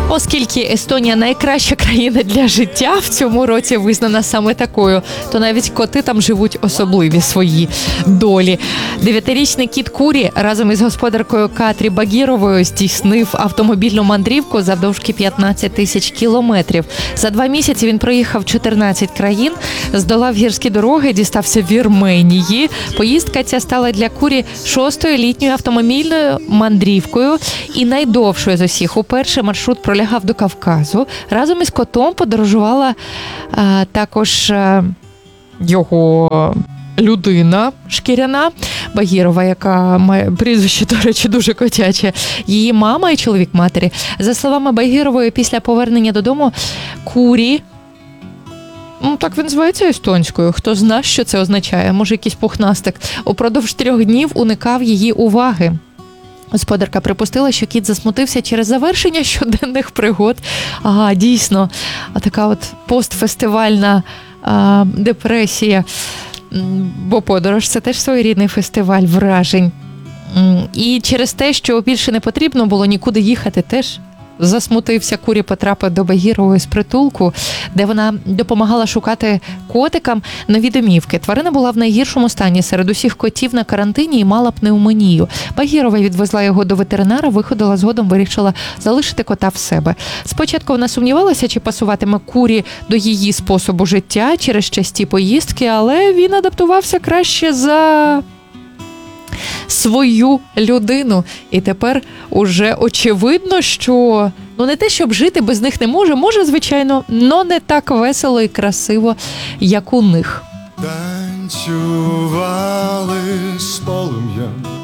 Оскільки Естонія найкраща країна для життя, в цьому році визнана саме такою, то навіть коти там живуть особливі свої долі. 9-річний кіт Курі разом із господаркою Катрі Багіровою здійснив автомобільну мандрівку завдовжки 15 тисяч кілометрів. За 2 місяці він проїхав 14 країн, здолав гірські дороги, дістався Вірменії. Поїздка ця стала для Курі 6-ю літньою автомобільною мандрівкою і найдовшою з усіх. Уперше маршрут пролягав до Кавказу. Разом із котом подорожувала також його людина шкіряна Багірова, яка має прізвище, до речі, дуже котяче. Її мама і чоловік матері. За словами Багірової, після повернення додому Курі, так він зветься естонською, хто знає, що це означає, може якийсь пухнастик, упродовж 3 днів уникав її уваги. Господарка припустила, що кіт засмутився через завершення щоденних пригод. Ага, дійсно, така от постфестивальна депресія. Бо подорож – це теж своєрідний фестиваль вражень. І через те, що більше не потрібно було нікуди їхати, теж засмутився. Курі потрапив до Багірової з притулку, де вона допомагала шукати котикам нові домівки. Тварина була в найгіршому стані серед усіх котів на карантині і мала пневмонію. Багірова відвезла його до ветеринара, виходила, згодом вирішила залишити кота в себе. Спочатку вона сумнівалася, чи пасуватиме Курі до її способу життя через часті поїздки, але він адаптувався краще за свою людину. І тепер уже очевидно, що не те, щоб жити без них не може, звичайно, но не так весело і красиво, як у них. Танцювали з полум'ям